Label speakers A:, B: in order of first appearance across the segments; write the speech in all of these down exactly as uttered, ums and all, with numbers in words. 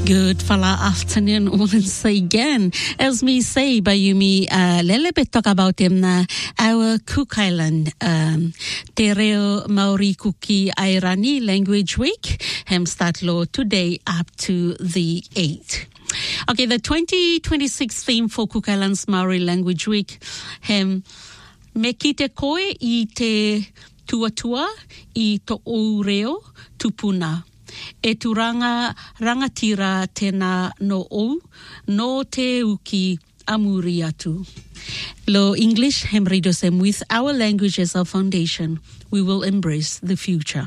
A: Good fala afternoon once again. As me say, Bayumi, uh, lele bit talk about him na our Cook Island, um, Te Reo Maori Kuki Airani Language Week. Hem start lo today up to the eighth. Okay, the twenty twenty-six theme for Cook Islands Maori Language Week. Hem me kite koe I te tuatua I to o reo tupuna. E turanga rangatira tena no o, no te uki amuri atu. Lo English hemridosem, with our language as our foundation, we will embrace the future.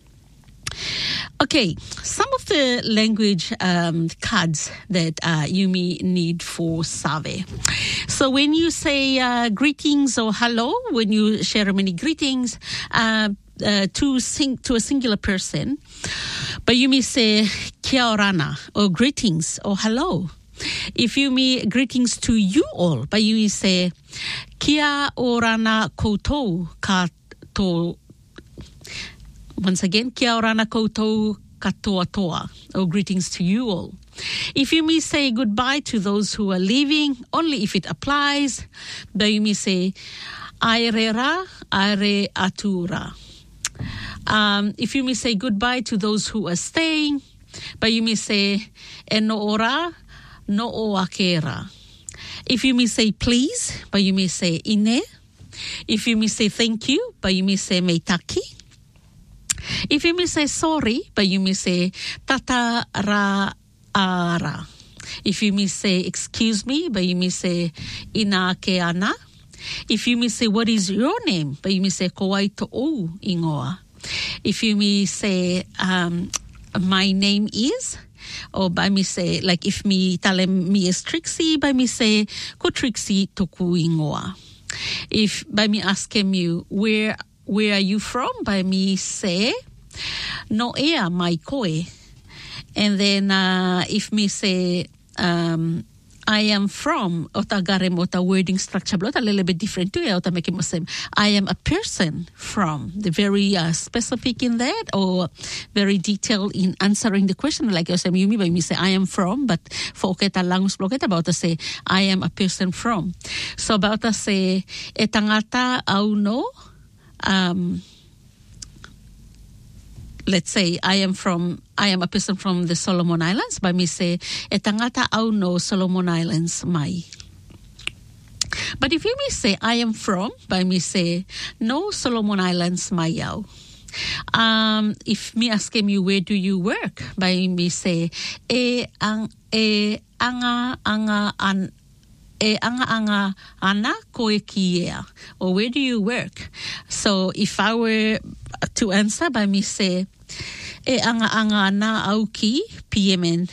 A: Okay, some of the language um, cards that uh, you may need for Save. So when you say uh, greetings or hello, when you share many greetings uh, uh, to sing to a singular person, but you may say kia orana or greetings or hello. If you may greetings to you all, but you may say kia orana koutou kato. Once again, kia orana koutou katoa toa, or greetings to you all. If you may say goodbye to those who are leaving, only if it applies, then you may say aerera, aere atura. Um, if you may say goodbye to those who are staying, but you may say e no ora, no o akera. If you may say please, but you may say ine. If you may say thank you, but you may say meitaki. If you may say sorry, but you may say tata ra ara. If you may say excuse me, but you may say ina ke ana. If you may say what is your name, but you may say ko ai to o ingoa. If you may say um, my name is, or by me say, like if me tell me is Trixie, by me say ko Trixie toku ingoa. If by me ask him you where where are you from, by me say no ea mai koe. And then uh, if me say um, I am from, ota garem ota wording structure, but a little bit different too. Ota make him say I am a person from. The very uh, specific in that, or very detailed in answering the question. Like you say, you mean by me say I am from, but for oketa langus bloketa about to say I am a person from. So about to say e tangata au no. Um, let's say I am from, I am a person from the Solomon Islands, by me say, e tangata au no Solomon Islands mai. But if you may say, I am from, by me say, no Solomon Islands mai au. Um, if me ask him you, where do you work? By me say, e ang, e anga, anga, an, E anga anga ana koe kiea, or where do you work? So if I were to answer by me say e anga anga ana au ki P M N,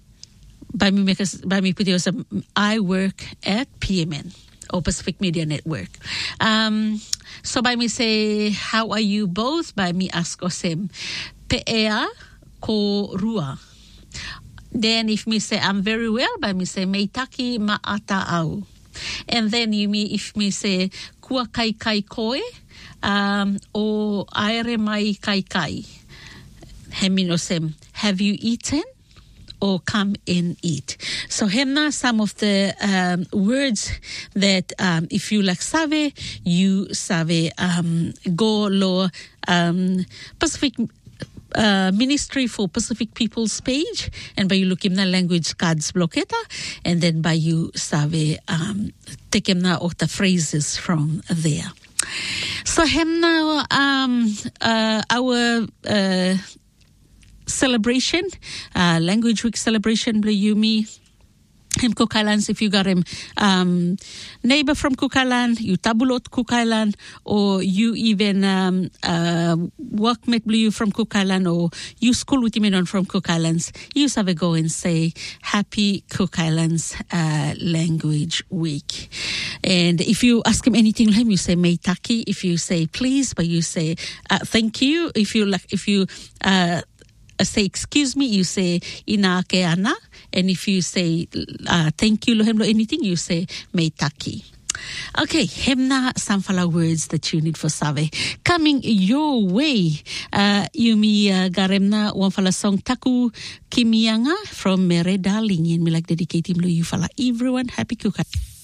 A: by me make us by me put it I work at P M N or Pacific Media Network. Um, so by me say how are you both? By me ask osem pe'ea ko rua. Then if me say I'm very well, by me say meitaki ma'ata au. And then you me if me say kua kai kai koe, um, o aere mai kai kai. Heminosem, have you eaten? Or come and eat. So hemna some of the um, words that um, if you like save, you save um, go lo um, Pacific Uh, Ministry for Pacific Peoples page, and by you look in the language cards blocketa, and then by you save um, take him now of the phrases from there. So hem now um, uh, our uh, celebration, uh, language week celebration, Blayumi. Him Cook Islands, if you got him um, neighbor from Cook Island, you tabulot Cook Island, or you even um, uh, workmate blue from Cook Island, or you school with him from Cook Islands, you have a go and say Happy Cook Islands uh, Language Week. And if you ask him anything, him you say meitaki. If you say please, but you say uh, thank you. If you like, if you uh, say excuse me, you say ina ke ana. And if you say uh, thank you, lohemlo anything, you say meitaki. Okay, hemna samfala words that you need for Save. Coming your way. Uh, Yumi uh, garemna wanfala song taku kimianga from Mere Darling. And me like dedicating to you fala everyone. Happy kuka.